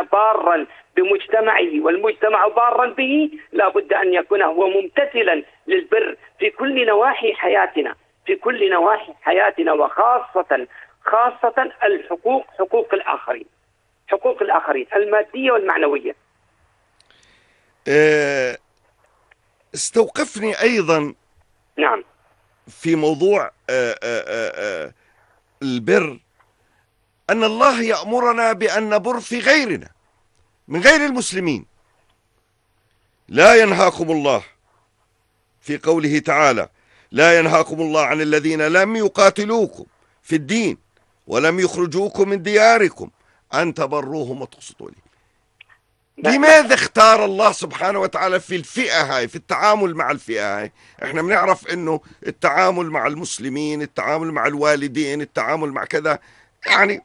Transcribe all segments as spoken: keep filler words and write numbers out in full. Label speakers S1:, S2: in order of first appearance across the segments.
S1: بارا بمجتمعه والمجتمع بارا به، لا بد أن يكون هو ممتثلا للبر في كل نواحي حياتنا، في كل نواحي حياتنا، وخاصة خاصة الحقوق، حقوق الآخرين، حقوق الآخرين المادية والمعنوية.
S2: استوقفني أيضا
S1: نعم
S2: في موضوع البر أن الله يأمرنا بأن نبر في غيرنا من غير المسلمين. لا ينهاكم الله في قوله تعالى: لا ينهاكم الله عن الذين لم يقاتلوكم في الدين ولم يخرجوكم من دياركم أن تبروهم وتقسطوا إليهم. لماذا اختار الله سبحانه وتعالى في الفئة هاي، في التعامل مع الفئة هاي؟ احنا بنعرف انه التعامل مع المسلمين، التعامل مع الوالدين، التعامل مع كذا يعني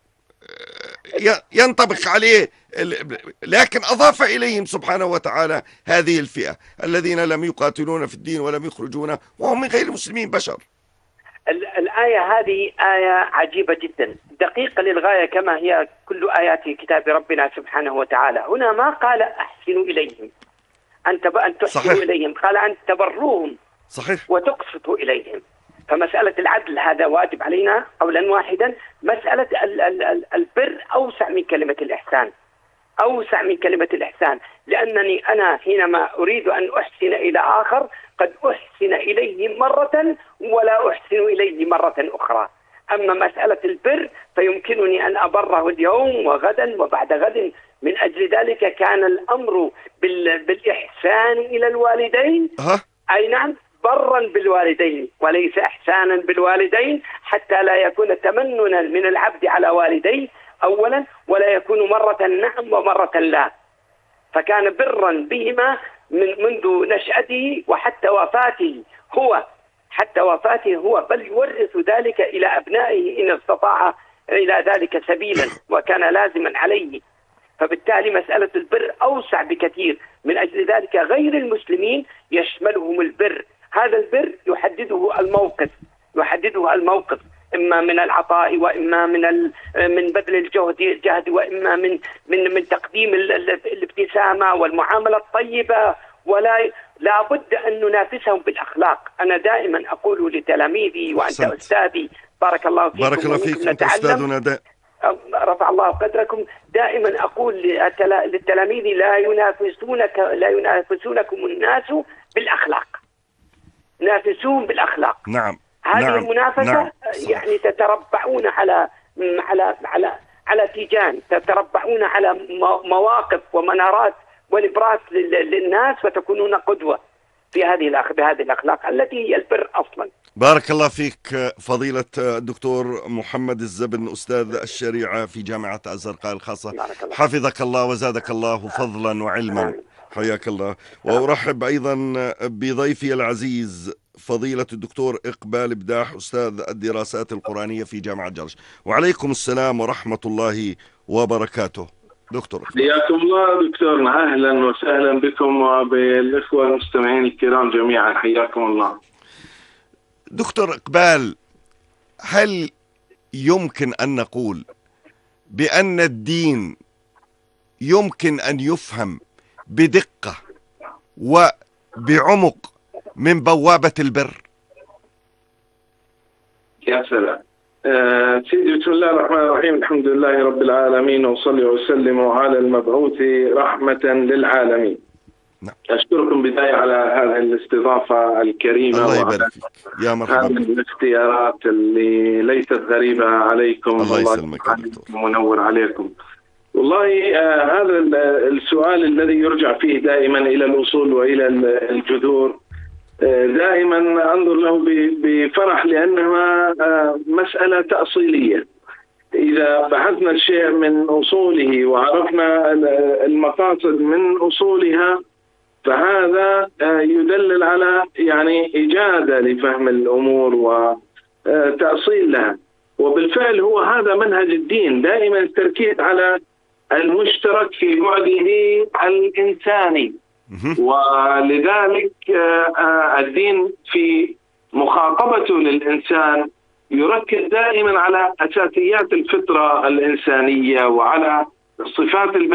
S2: ينطبق عليه، لكن أضاف إليهم سبحانه وتعالى هذه الفئة الذين لم يقاتلون في الدين ولم يخرجون وهم من غير المسلمين بشر.
S1: الآية هذه آية عجيبة جدا، دقيقة للغاية كما هي كل آيات كتاب ربنا سبحانه وتعالى. هنا ما قال أحسنوا إليهم، أنت أن تحسنوا إليهم، قال أن تبروهم
S2: صحيح
S1: وتقسطوا إليهم. فمسألة العدل هذا واجب علينا قولا واحدا. مسألة البر أوسع من كلمة الإحسان، أوسع من كلمة الإحسان، لأنني أنا حينما أريد أن أحسن إلى آخر قد أحسن إليه مرة ولا أحسن إليه مرة أخرى. أما مسألة البر فيمكنني أن أبره اليوم وغدا وبعد غد. من أجل ذلك كان الأمر بالإحسان إلى الوالدين، أي نعم برا بالوالدين وليس إحسانا بالوالدين، حتى لا يكون تمننا من العبد على والديه أولا، ولا يكون مرة نعم ومرة لا. فكان برا بهما من منذ نشأته وحتى وفاته هو حتى وفاته هو بل يورث ذلك إلى أبنائه إن استطاع إلى ذلك سبيلا وكان لازما عليه. فبالتالي مسألة البر أوسع بكثير. من أجل ذلك غير المسلمين يشملهم البر. هذا البر يحدده الموقف، يحدده الموقف إما من العطاء وإما من من بذل الجهد الجهد وإما من من من تقديم الابتسامة والمعاملة الطيبة. ولا لا بد أن ننافسهم بالأخلاق. أنا دائما أقول لتلاميذي وأنت أستاذي بارك الله فيكم،
S2: بارك الله فيك، أنت أستاذنا دا...
S1: رفع الله قدركم. دائما أقول للتلاميذ لا ينافسونك لا ينافسونكم الناس بالأخلاق، نافسون بالأخلاق.
S2: نعم
S1: هذه
S2: نعم.
S1: المنافسة
S2: نعم.
S1: يعني تتربعون على على على على تيجان، تتربعون على مواقف ومنارات ونبرات للناس وتكونون قدوة في هذه بهذه الأخلاق التي هي البر أصلا.
S2: بارك الله فيك فضيلة الدكتور محمد الزبن، أستاذ الشريعة في جامعة الزرقاء الخاصة. حفظك الله وزادك الله فضلا وعلما. حياك الله. وأرحب أيضا بضيفي العزيز فضيلة الدكتور إقبال بداح، أستاذ الدراسات القرآنية في جامعة جرش. وعليكم السلام ورحمة الله وبركاته. دكتور
S3: حياكم الله دكتورنا، أهلا وسهلا بكم وبالإخوة المستمعين الكرام جميعا، حياكم الله.
S2: دكتور إقبال، هل يمكن أن نقول بأن الدين يمكن أن يفهم بدقة وبعمق من بوابة البر؟
S3: يا سلام. آه سيدي، بسم الله الرحمن الرحيم، الحمد لله رب العالمين، وصلي وسلم على المبعوث رحمة للعالمين.
S2: نعم.
S3: أشكركم بداية على هذه الاستضافة الكريمة.
S2: الله يبارك فيك. يا مرحبا.
S3: هذه الاختيارات اللي ليست غريبة عليكم.
S2: الله يسلمك.
S3: منور عليكم. والله آه هذا السؤال الذي يرجع فيه دائما إلى الأصول وإلى الجذور آه دائما أنظر له بفرح، لأنها آه مسألة تأصيلية. إذا بحثنا الشيء من أصوله وعرفنا المقاصد من أصولها فهذا يدلل على يعني إجادة لفهم الأمور وتأصيل لها. وبالفعل هو هذا منهج الدين، دائما التركيز على المشترك في بعده الإنساني. ولذلك الدين في مخاطبته للإنسان يركز دائما على أساسيات الفطرة الإنسانية وعلى الصفات